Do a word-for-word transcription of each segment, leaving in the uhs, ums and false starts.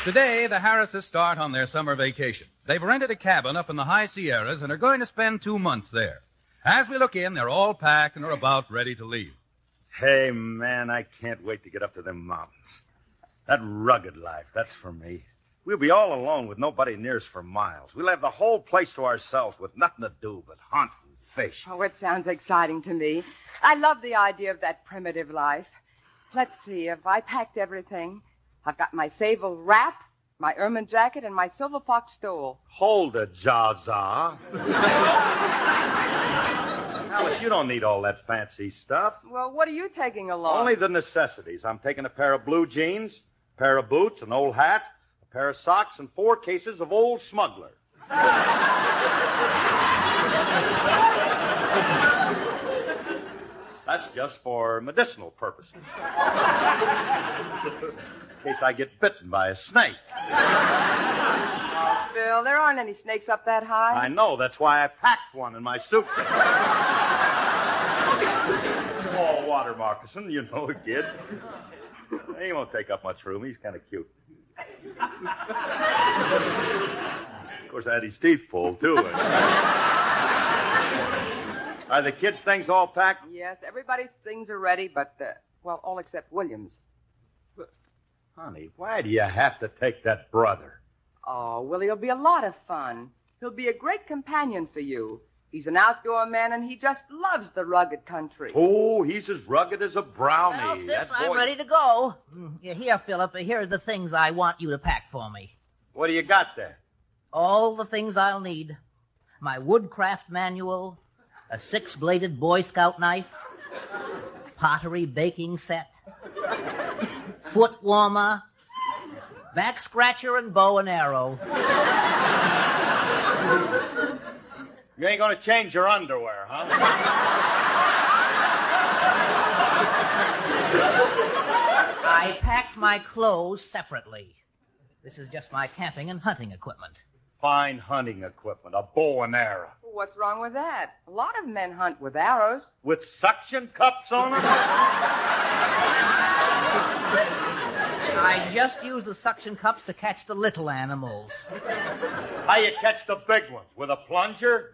Today, the Harrises start on their summer vacation. They've rented a cabin up in the high Sierras and are going to spend two months there. As we look in, they're all packed and are about ready to leave. Hey, man, I can't wait to get up to them mountains. That rugged life, that's for me. We'll be all alone with nobody near us for miles. We'll have the whole place to ourselves with nothing to do but hunt and fish. Oh, it sounds exciting to me. I love the idea of that primitive life. Let's see, have I packed everything? I've got my sable wrap, my ermine jacket, and my silver fox stole. Hold it, Zaza. Alice, you don't need all that fancy stuff. Well, what are you taking along? Only the necessities. I'm taking a pair of blue jeans, a pair of boots, an old hat, a pair of socks, and four cases of Old Smuggler. That's just for medicinal purposes. In case I get bitten by a snake. Oh, Phil, there aren't any snakes up that high. I know. That's why I packed one in my suitcase. Small water moccasin, you know, a kid. He won't take up much room. He's kind of cute. Of course, I had his teeth pulled, too. Are the kids' things all packed? Yes, everybody's things are ready, but, uh, well, all except William's. But, honey, why do you have to take that brother? Oh, Willie will be a lot of fun. He'll be a great companion for you. He's an outdoor man, and he just loves the rugged country. Oh, he's as rugged as a brownie. Well, sis, That I'm boy... ready to go. Here, Philip, here are the things I want you to pack for me. What do you got there? All the things I'll need. My woodcraft manual, a six-bladed Boy Scout knife, pottery baking set, foot warmer, back scratcher, and bow and arrow. You ain't going to change your underwear, huh? I packed my clothes separately. This is just my camping and hunting equipment. Fine hunting equipment, a bow and arrow. What's wrong with that? A lot of men hunt with arrows. With suction cups on them? I just use the suction cups to catch the little animals. How you catch the big ones? With a plunger?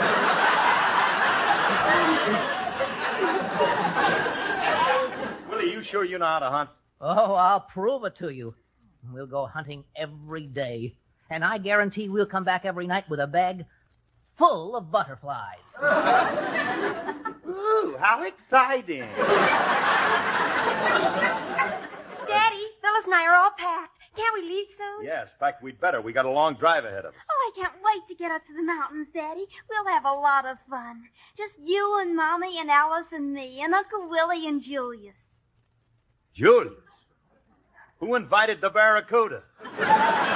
Willie, you sure you know how to hunt? Oh, I'll prove it to you. We'll go hunting every day. And I guarantee we'll come back every night with a bag full of butterflies. Ooh, how exciting. Daddy, Phyllis and I are all packed. Can't we leave soon? Yes, in fact, we'd better. We got a long drive ahead of us. Oh, I can't wait to get up to the mountains, Daddy. We'll have a lot of fun. Just you and Mommy and Alice and me and Uncle Willie and Julius. Julius? Who invited the Barracuda? Well,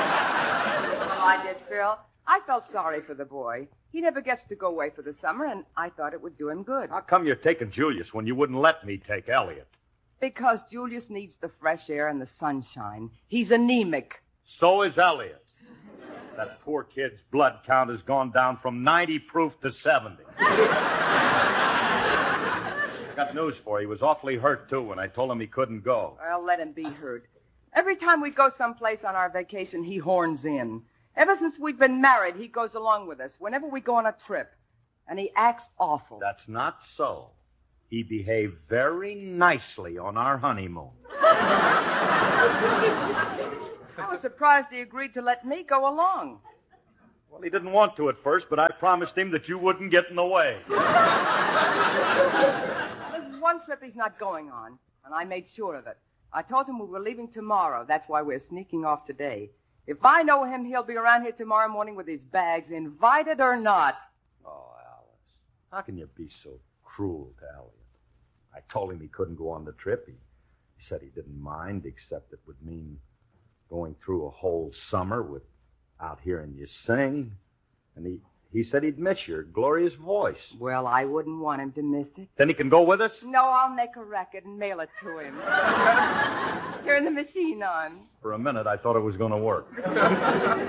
I did, Phil. I felt sorry for the boy. He never gets to go away for the summer, and I thought it would do him good. How come you're taking Julius when you wouldn't let me take Elliot? Because Julius needs the fresh air and the sunshine. He's anemic. So is Elliot. That poor kid's blood count has gone down from ninety proof to seventy. Got news for you. He was awfully hurt, too, when I told him he couldn't go. Well, let him be hurt. Every time we go someplace on our vacation, he horns in. Ever since we've been married, he goes along with us whenever we go on a trip. And he acts awful. That's not so. He behaved very nicely on our honeymoon. I was surprised he agreed to let me go along. Well, he didn't want to at first, but I promised him that you wouldn't get in the way. There's one trip he's not going on, and I made sure of it. I told him we were leaving tomorrow. That's why we're sneaking off today. If I know him, he'll be around here tomorrow morning with his bags, invited or not. Oh, Alice, how can you be so cruel to Elliot? I told him he couldn't go on the trip. He, he said he didn't mind, except it would mean going through a whole summer without hearing you sing. And he, he said he'd miss your glorious voice. Well, I wouldn't want him to miss it. Then he can go with us? No, I'll make a record and mail it to him. Turn the machine on. For a minute, I thought it was going to work.